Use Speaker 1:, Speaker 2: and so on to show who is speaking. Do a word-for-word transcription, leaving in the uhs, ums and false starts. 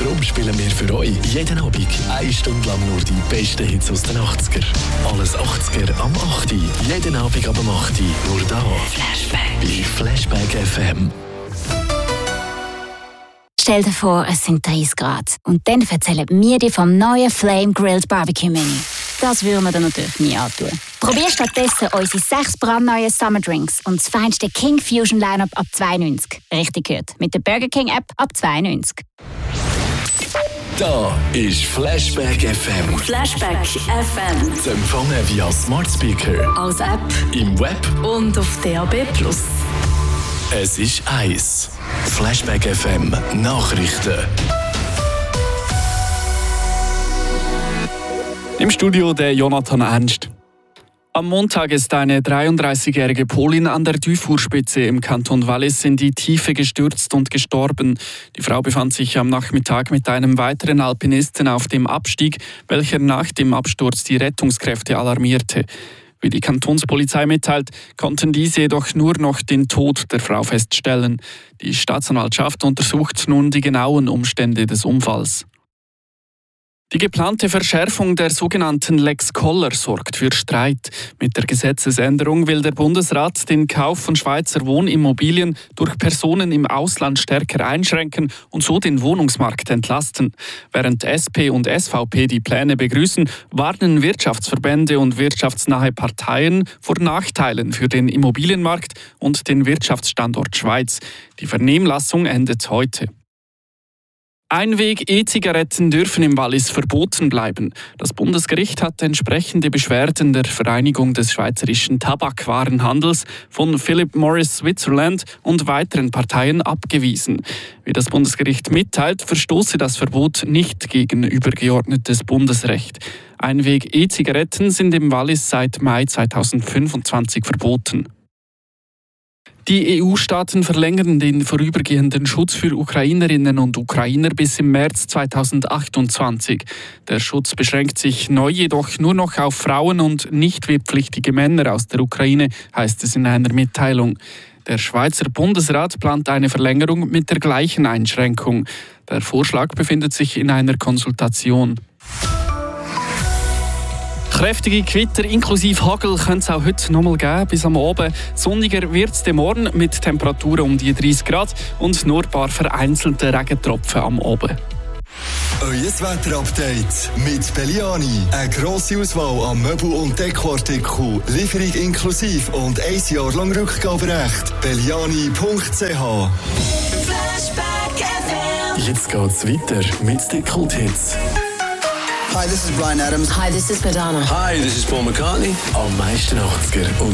Speaker 1: Darum spielen wir für euch jeden Abend eine Stunde lang nur die besten Hits aus den achtziger. Alles achtziger am acht Uhr. Jeden Abend ab acht Uhr. Nur da. Flashback. Bei Flashback F M.
Speaker 2: Stell dir vor, es sind dreißig Grad. Und dann erzählen wir dir vom neuen Flame Grilled Barbecue Menu. Das würden wir dir natürlich nie antun. Probier stattdessen unsere sechs brandneuen Summer Drinks und das feinste King Fusion Lineup ab zwei neunzig. Richtig gehört. Mit der Burger King App ab zwei neunzig.
Speaker 1: Da ist Flashback F M.
Speaker 3: Flashback F M.
Speaker 1: Zu empfangen via Smart Speaker,
Speaker 3: als App
Speaker 1: im Web
Speaker 3: und auf D A B plus.
Speaker 1: Es ist eins. Flashback F M Nachrichten.
Speaker 4: Im Studio der Jonathan Ernst. Am Montag ist eine dreiunddreißigjährige Polin an der Dufour-Spitze im Kanton Wallis in die Tiefe gestürzt und gestorben. Die Frau befand sich am Nachmittag mit einem weiteren Alpinisten auf dem Abstieg, welcher nach dem Absturz die Rettungskräfte alarmierte. Wie die Kantonspolizei mitteilt, konnten diese jedoch nur noch den Tod der Frau feststellen. Die Staatsanwaltschaft untersucht nun die genauen Umstände des Unfalls. Die geplante Verschärfung der sogenannten Lex Koller sorgt für Streit. Mit der Gesetzesänderung will der Bundesrat den Kauf von Schweizer Wohnimmobilien durch Personen im Ausland stärker einschränken und so den Wohnungsmarkt entlasten. Während S P und S V P die Pläne begrüßen, warnen Wirtschaftsverbände und wirtschaftsnahe Parteien vor Nachteilen für den Immobilienmarkt und den Wirtschaftsstandort Schweiz. Die Vernehmlassung endet heute. Einweg-E-Zigaretten dürfen im Wallis verboten bleiben. Das Bundesgericht hat entsprechende Beschwerden der Vereinigung des schweizerischen Tabakwarenhandels von Philip Morris Switzerland und weiteren Parteien abgewiesen. Wie das Bundesgericht mitteilt, verstoße das Verbot nicht gegen übergeordnetes Bundesrecht. Einweg-E-Zigaretten sind im Wallis seit Mai zweitausendfünfundzwanzig verboten. Die E U-Staaten verlängern den vorübergehenden Schutz für Ukrainerinnen und Ukrainer bis im März zweitausendachtundzwanzig. Der Schutz beschränkt sich neu jedoch nur noch auf Frauen und nicht wehrpflichtige Männer aus der Ukraine, heißt es in einer Mitteilung. Der Schweizer Bundesrat plant eine Verlängerung mit der gleichen Einschränkung. Der Vorschlag befindet sich in einer Konsultation. Kräftige Gewitter inklusive Hagel können es auch heute noch mal geben, bis am Abend. Sonniger wird es morgen mit Temperaturen um die dreißig Grad und nur ein paar vereinzelte Regentropfen am Abend.
Speaker 5: Euer Wetterupdate mit Belliani. Eine grosse Auswahl an Möbel- und Dekoartikeln. Lieferung inklusive und ein Jahr lang Rückgaberecht. Belliani punkt c h.
Speaker 3: Flashback F M.
Speaker 1: Jetzt geht's weiter mit den Kulthits.
Speaker 6: Hi, this is Bryan Adams.
Speaker 3: Hi, this is Madonna.
Speaker 7: Hi, this is Paul McCartney.
Speaker 1: Am meisten achtziger und